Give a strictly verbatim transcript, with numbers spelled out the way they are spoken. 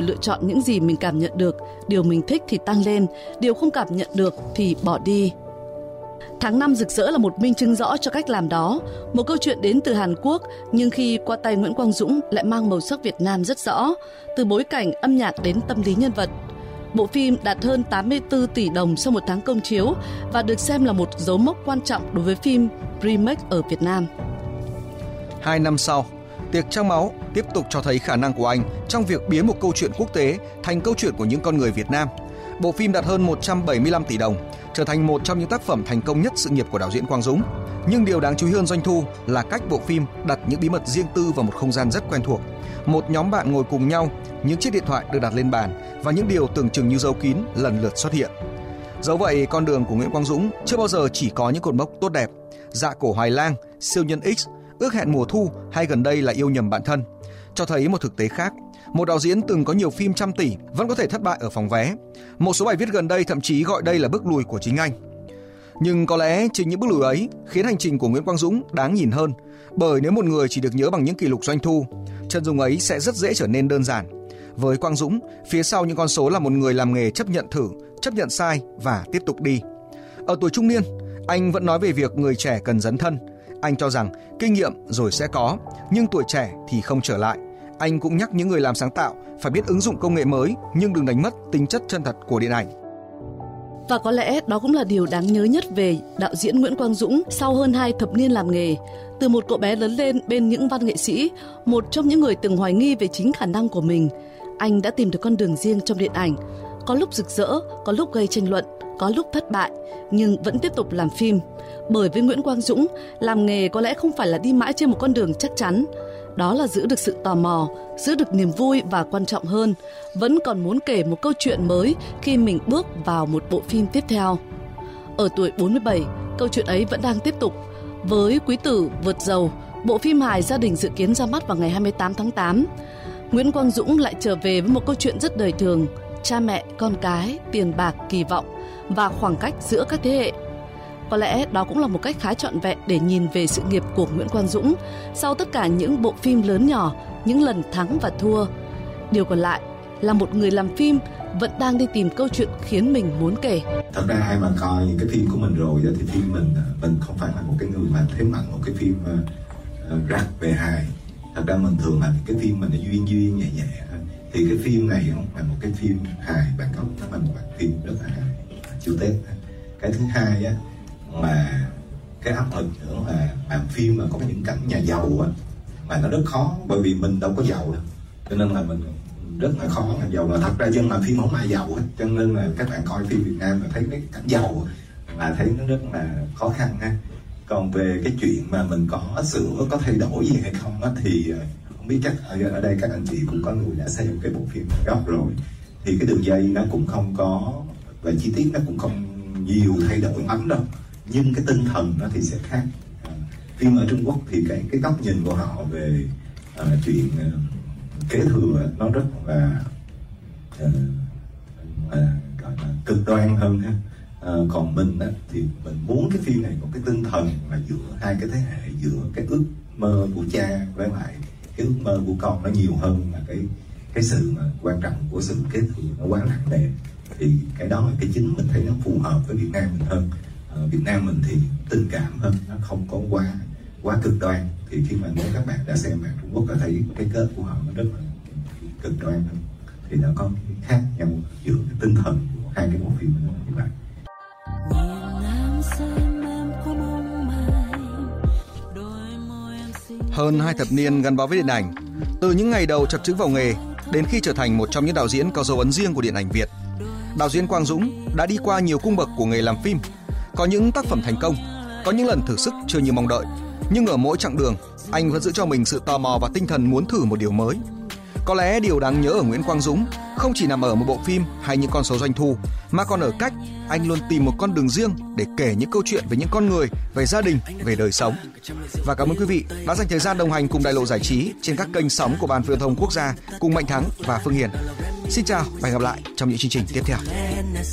lựa chọn những gì mình cảm nhận được, điều mình thích thì tăng lên, điều không cảm nhận được thì bỏ đi. Tháng năm rực rỡ là một minh chứng rõ cho cách làm đó. Một câu chuyện đến từ Hàn Quốc, nhưng khi qua tay Nguyễn Quang Dũng lại mang màu sắc Việt Nam rất rõ, từ bối cảnh, âm nhạc đến tâm lý nhân vật. Bộ phim đạt hơn tám mươi tư tỷ đồng sau một tháng công chiếu và được xem là một dấu mốc quan trọng đối với phim remake ở Việt Nam. Hai năm sau, Tiệc Trăng Máu tiếp tục cho thấy khả năng của anh trong việc biến một câu chuyện quốc tế thành câu chuyện của những con người Việt Nam. Bộ phim đạt hơn một trăm bảy mươi lăm tỷ đồng, trở thành một trong những tác phẩm thành công nhất sự nghiệp của đạo diễn Quang Dũng. Nhưng điều đáng chú ý hơn doanh thu là cách bộ phim đặt những bí mật riêng tư vào một không gian rất quen thuộc. Một nhóm bạn ngồi cùng nhau, những chiếc điện thoại được đặt lên bàn và những điều tưởng chừng như giấu kín lần lượt xuất hiện. Dẫu vậy, con đường của Nguyễn Quang Dũng chưa bao giờ chỉ có những cột mốc tốt đẹp. Dạ Cổ Hoài Lang, Siêu Nhân X, Ước Hẹn Mùa Thu hay gần đây là Yêu Nhầm Bạn Thân cho thấy một thực tế khác. Một đạo diễn từng có nhiều phim trăm tỷ vẫn có thể thất bại ở phòng vé. Một số bài viết gần đây thậm chí gọi đây là bước lùi của chính anh. Nhưng có lẽ chính những bước lùi ấy khiến hành trình của Nguyễn Quang Dũng đáng nhìn hơn. Bởi nếu một người chỉ được nhớ bằng những kỷ lục doanh thu, chân dung ấy sẽ rất dễ trở nên đơn giản. Với Quang Dũng, phía sau những con số là một người làm nghề chấp nhận thử, chấp nhận sai và tiếp tục đi. Ở tuổi trung niên, anh vẫn nói về việc người trẻ cần dấn thân. Anh cho rằng kinh nghiệm rồi sẽ có, nhưng tuổi trẻ thì không trở lại. Anh cũng nhắc những người làm sáng tạo phải biết ứng dụng công nghệ mới nhưng đừng đánh mất tính chất chân thật của điện ảnh. Và có lẽ đó cũng là điều đáng nhớ nhất về đạo diễn Nguyễn Quang Dũng sau hơn hai thập niên làm nghề. Từ một cậu bé lớn lên bên những văn nghệ sĩ, một trong những người từng hoài nghi về chính khả năng của mình, anh đã tìm được con đường riêng trong điện ảnh. Có lúc rực rỡ, có lúc gây tranh luận, có lúc thất bại, nhưng vẫn tiếp tục làm phim. Bởi với Nguyễn Quang Dũng, làm nghề có lẽ không phải là đi mãi trên một con đường chắc chắn. Đó là giữ được sự tò mò, giữ được niềm vui và quan trọng hơn, vẫn còn muốn kể một câu chuyện mới khi mình bước vào một bộ phim tiếp theo. Ở tuổi bốn mươi bảy, câu chuyện ấy vẫn đang tiếp tục. Với Quý Tử Vượt Dầu, bộ phim hài gia đình dự kiến ra mắt vào ngày hai mươi tám tháng tám. Nguyễn Quang Dũng lại trở về với một câu chuyện rất đời thường, cha mẹ, con cái, tiền bạc, kỳ vọng và khoảng cách giữa các thế hệ. Có lẽ đó cũng là một cách khá trọn vẹn để nhìn về sự nghiệp của Nguyễn Quang Dũng sau tất cả những bộ phim lớn nhỏ, những lần thắng và thua. Điều còn lại là một người làm phim vẫn đang đi tìm câu chuyện khiến mình muốn kể. Thật ra ai mà coi những cái phim của mình rồi thì phim mình mình không phải là một cái người mà thế mạnh một cái phim uh, rap về hài. Thật ra mình thường làm những cái phim mình duyên duyên nhẹ nhẹ. Thì cái phim này không phải một cái phim hài bản gốc, nó là một bản phim rất là hài, chiều Tết. Cái thứ hai á, mà cái áp lực nữa là làm phim mà có những cảnh nhà giàu á, mà nó rất khó bởi vì mình đâu có giàu đâu, cho nên là mình rất là khó làm giàu. Mà thật ra dân làm phim không ai giàu hết, cho nên là các bạn coi phim Việt Nam mà thấy cái cảnh giàu là thấy nó rất là khó khăn ha. Còn về cái chuyện mà mình có sửa, có thay đổi gì hay không á, thì không biết chắc ở, ở đây các anh chị cũng có người đã xem cái bộ phim gốc rồi, thì cái đường dây nó cũng không có và chi tiết nó cũng không nhiều thay đổi lắm đâu, nhưng cái tinh thần nó thì sẽ khác. À, phim ở Trung Quốc thì cái cái góc nhìn của họ về uh, chuyện uh, kế thừa nó rất là uh, uh, gọi là cực đoan hơn ha. Uh, còn mình á, thì mình muốn cái phim này có cái tinh thần là giữa hai cái thế hệ, giữa cái ước mơ của cha với lại cái ước mơ của con nó nhiều hơn là cái cái sự mà quan trọng của sự kế thừa nó quá nặng nề. Thì cái đó là cái chính mình thấy nó phù hợp với Việt Nam mình hơn. Ờ, Việt Nam mình thì tình cảm hơn, nó không có quá quá cực đoan. Thì khi mà nếu các bạn đã xem bạn Trung Quốc đã thấy cái kết của họ nó rất là cực đoan hơn, thì nó có khác nhau giữa cái tinh thần của hai cái bộ phim nó như vậy. Hơn hai thập niên gắn bó với điện ảnh, từ những ngày đầu chập chững vào nghề đến khi trở thành một trong những đạo diễn có dấu ấn riêng của điện ảnh Việt, đạo diễn Quang Dũng đã đi qua nhiều cung bậc của nghề làm phim. Có những tác phẩm thành công, có những lần thử sức chưa như mong đợi, nhưng ở mỗi chặng đường, anh vẫn giữ cho mình sự tò mò và tinh thần muốn thử một điều mới. Có lẽ điều đáng nhớ ở Nguyễn Quang Dũng không chỉ nằm ở một bộ phim hay những con số doanh thu, mà còn ở cách anh luôn tìm một con đường riêng để kể những câu chuyện về những con người, về gia đình, về đời sống. Và cảm ơn quý vị đã dành thời gian đồng hành cùng Đại Lộ Giải Trí trên các kênh sóng của Ban Truyền thông Quốc gia cùng Mạnh Thắng và Phương Hiền. Xin chào và hẹn gặp lại trong những chương trình tiếp theo.